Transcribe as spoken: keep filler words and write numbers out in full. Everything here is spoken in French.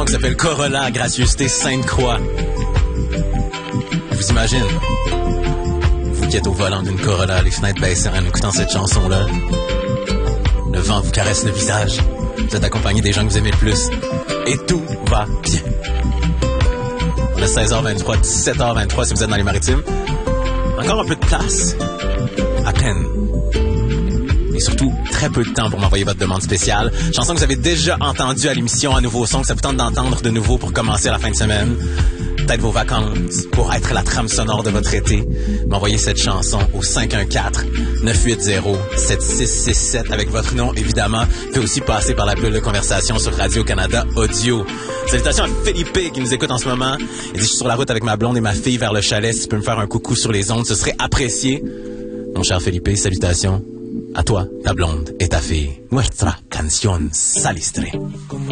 qui s'appelle Corolla, gracieuseté Sainte-Croix. Je vous imagine, vous qui êtes au volant d'une Corolla, les fenêtres baissées en écoutant cette chanson-là. Le vent vous caresse le visage. Vous êtes accompagné des gens que vous aimez le plus. Et tout va bien. On a seize heures vingt-trois, dix-sept heures vingt-trois si vous êtes dans les maritimes. Encore un peu de place. À peine. Et surtout, très peu de temps pour m'envoyer votre demande spéciale. Chanson que vous avez déjà entendue à l'émission, un nouveau son que ça vous tente d'entendre de nouveau pour commencer la fin de semaine. Peut-être vos vacances, pour être la trame sonore de votre été. M'envoyez cette chanson au cinq un quatre, neuf huit zéro, sept six six sept avec votre nom, évidemment. Vous pouvez aussi passer par la bulle de conversation sur Radio-Canada Audio. Salutations à Philippe qui nous écoute en ce moment. Il dit, je suis sur la route avec ma blonde et ma fille vers le chalet. Si tu peux me faire un coucou sur les ondes, ce serait apprécié. Mon cher Philippe, salutations à toi, ta blonde et ta fille. Nuestra canción salistre.